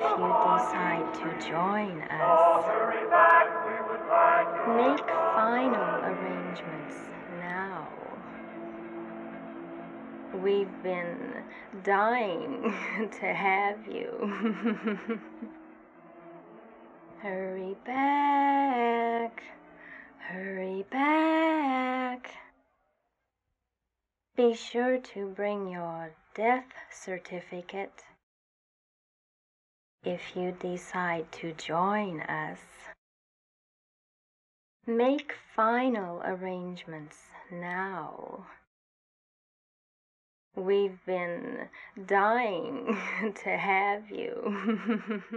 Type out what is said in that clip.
you decide to join us. Make final arrangements now. We've been dying to have you. Hurry back. Hurry back. Be sure to bring your death certificate if you decide to join us. Make final arrangements now. We've been dying to have you.